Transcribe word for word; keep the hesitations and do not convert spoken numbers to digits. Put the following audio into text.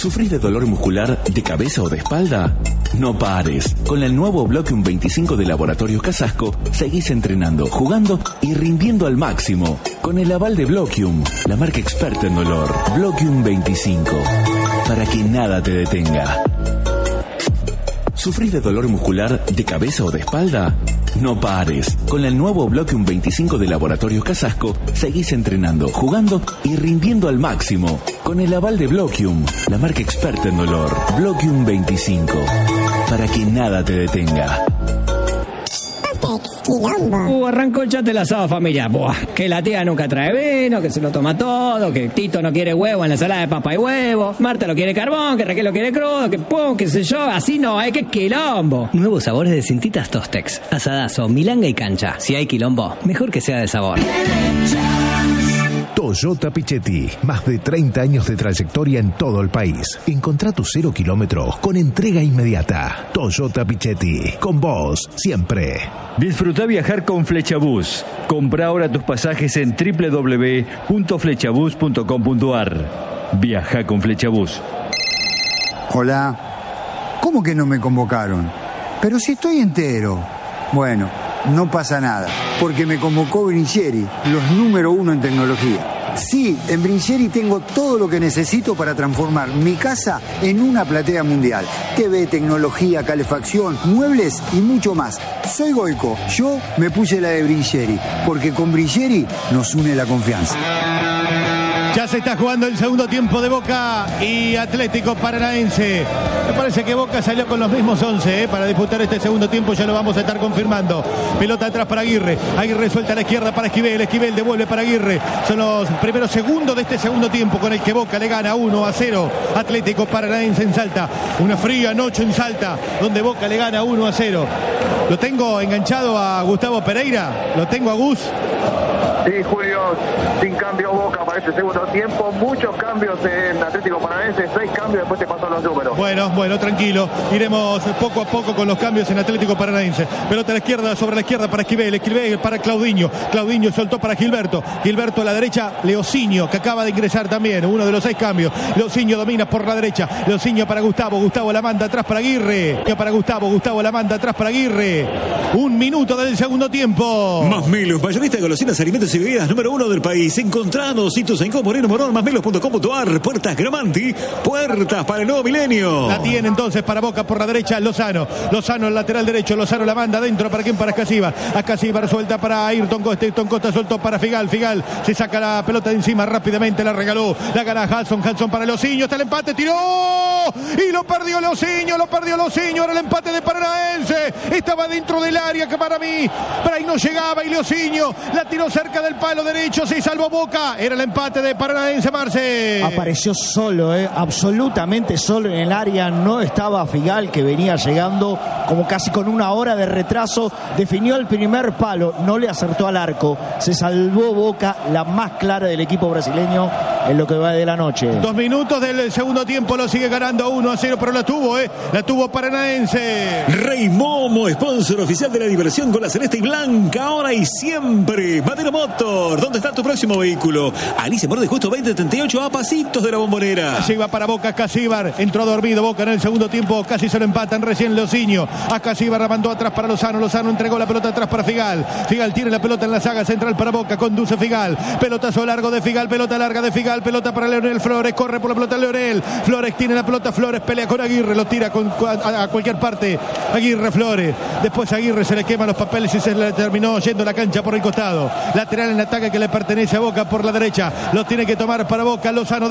¿Sufrís de dolor muscular, de cabeza o de espalda? No pares. Con el nuevo Bloquium veinticinco de Laboratorios Casasco, seguís entrenando, jugando y rindiendo al máximo. Con el aval de Bloquium, la marca experta en dolor. Bloquium veinticinco. Para que nada te detenga. ¿Sufrís de dolor muscular, de cabeza o de espalda? No pares. Con el nuevo Bloquium veinticinco de Laboratorios Casasco, seguís entrenando, jugando y rindiendo al máximo. Con el aval de Bloquium, la marca experta en dolor. Bloquium veinticinco. Para que nada te detenga. Uh, arrancó el chat del asado familiar. Buah, que la tía nunca trae vino, que se lo toma todo, que Tito no quiere huevo en la ensalada de papa y huevo, Marta lo quiere carbón, que Raquel lo quiere crudo, que pum, qué sé yo, así no, hay que quilombo. Nuevos sabores de Cintitas Tostex, asadazo, milanga y cancha. Si hay quilombo, mejor que sea de sabor. Toyota Pichetti, más de treinta años de trayectoria en todo el país. Encontrá tu cero kilómetros con entrega inmediata. Toyota Pichetti, con vos siempre. Disfruta viajar con Flechabús. Compra ahora tus pasajes en doble u doble u doble u punto flechabús punto com punto a r. Viaja con Flechabús. Hola. ¿Cómo que no me convocaron? Pero si estoy entero. Bueno, no pasa nada, porque me convocó Brincheri, los número uno en tecnología. Sí, en Brincheri tengo todo lo que necesito para transformar mi casa en una platea mundial. T V, tecnología, calefacción, muebles y mucho más. Soy Goico, yo me puse la de Brincheri, porque con Brincheri nos une la confianza. Ya se está jugando el segundo tiempo de Boca y Atlético Paranaense. Me parece que Boca salió con los mismos once ¿eh? para disputar este segundo tiempo, ya lo vamos a estar confirmando. Pelota atrás para Aguirre. Aguirre suelta a la izquierda para Esquivel. Esquivel devuelve para Aguirre. Son los primeros segundos de este segundo tiempo con el que Boca le gana uno a cero. Atlético Paranaense en Salta. Una fría noche en Salta, donde Boca le gana uno a cero. Lo tengo enganchado a Gustavo Pereira. Lo tengo a Gus. Sí, Julio, sin cambio Boca para este segundo tiempo, muchos cambios en Atlético Paranaense, seis cambios, después te pasan los números. Bueno, bueno, tranquilo, iremos poco a poco con los cambios en Atlético Paranaense. Pelota a la izquierda, sobre la izquierda para Esquivel, Esquivel para Claudinho, Claudinho soltó para Gilberto, Gilberto a la derecha, Leocinio, que acaba de ingresar también, uno de los seis cambios. Leocinio domina por la derecha, Leocinio para Gustavo, Gustavo la manda atrás para Aguirre, para Gustavo, Gustavo la manda atrás para Aguirre. Un minuto del segundo tiempo. Más Melos, mayorista de golosinas, alimentos y bebidas número uno del país. Encontrados hitos en Moreno Morón, más melos punto com punto a r. Puertas Gramanti, puertas para el nuevo milenio. La tiene entonces para Boca por la derecha Lozano. Lozano el lateral derecho, Lozano la manda adentro. ¿Para quién? Para Escasíbar. Escasíbar suelta para Ayrton Costa. Ayrton Costa soltó para Figal. Figal se saca la pelota de encima rápidamente, la regaló. La gana Halson. Halson para Leocinio. Está el empate, tiró y lo perdió Leocinio. Lo perdió Leocinio. Ahora el empate de Paranaense. Estaba dentro del área que para mí, para ahí no llegaba y Leocinio la tiró cerca del palo derecho. Se salvó Boca. Era el empate de Paranaense, Marce. Apareció solo, eh, absolutamente solo en el área. No estaba Figal, que venía llegando como casi con una hora de retraso. Definió el primer palo, no le acertó al arco. Se salvó Boca, la más clara del equipo brasileño en lo que va de la noche. Dos minutos del segundo tiempo, lo sigue ganando uno a cero, pero la tuvo, eh. La tuvo Paranaense. Rey Momo, sponsor oficial de la diversión con la celeste y blanca, ahora y siempre. Madero Motor, ¿dónde está tu próximo vehículo? Alice Morde justo veinte treinta y ocho, a pasitos de la Bombonera. Así va para Boca, Escasíbar. Entró dormido Boca en el segundo tiempo, casi se lo empatan recién Leocinio. Escasíbar la mandó atrás para Lozano. Lozano entregó la pelota atrás para Figal. Figal tiene la pelota en la saga central para Boca, conduce Figal. Pelotazo largo de Figal, pelota larga de Figal, pelota para Leonel Flores, corre por la pelota Leonel. Flores tiene la pelota, Flores pelea con Aguirre, lo tira con, a, a cualquier parte. Aguirre, Flores. Después a Aguirre se le queman los papeles y se le terminó yendo la cancha por el costado. Lateral en ataque que le pertenece a Boca por la derecha. Lo tiene que tomar para Boca Lozano.